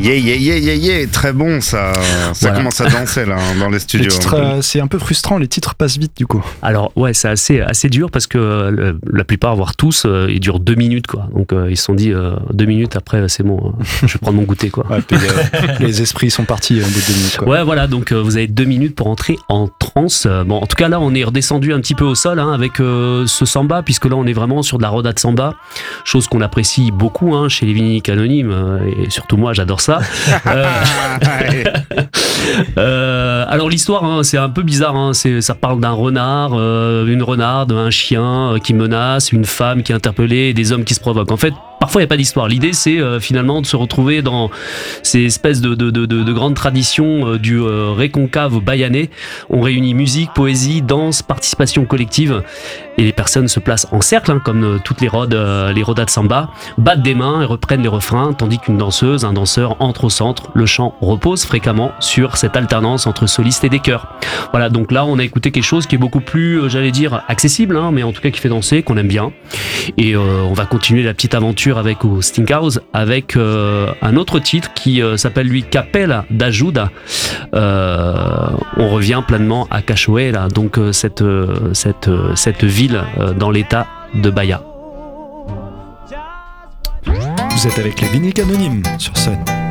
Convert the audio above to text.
Yeah, très bon ça. Ça Voilà. commence à danser là dans les studios. Les titres, c'est un peu frustrant, les titres passent vite du coup. Alors ouais, c'est assez dur parce que la plupart, voire tous, ils durent 2 minutes quoi. Donc ils se sont dit 2 minutes après c'est bon, je vais prendre mon goûter quoi. Ouais, puis, les esprits sont partis au bout de 2 minutes. Quoi. Ouais voilà, donc vous avez 2 minutes pour entrer en transe. Bon en tout cas là on est redescendu un petit peu au sol avec ce samba, puisque là on est vraiment sur de la roda de samba, chose qu'on apprécie beaucoup chez les Vinyliques Anonymes, et surtout moi j'adore ça. Alors l'histoire c'est un peu bizarre, ça parle d'un renard, une renarde, un chien qui menace, une femme qui est interpellée, des hommes qui se provoquent. En fait parfois il n'y a pas d'histoire, l'idée c'est finalement de se retrouver dans ces espèces de grandes traditions du réconcave bayanais. On réunit musique, poésie, danse, participation collective, et les personnes se placent en cercle comme toutes les rodas de samba, battent des mains et reprennent les refrains, tandis qu'une danseuse, un danseur entre au centre. Le chant repose fréquemment sur cette alternance entre solistes et des chœurs. Voilà, donc là on a écouté quelque chose qui est beaucoup plus, j'allais dire, accessible, mais en tout cas qui fait danser, qu'on aime bien. Et on va continuer la petite aventure avec au Stinkhouse avec un autre titre qui s'appelle lui Capella d'Ajuda. On revient pleinement à Cachoeira, donc cette ville dans l'état de Bahia. Vous êtes avec les Vinyliques Anonymes sur Sun.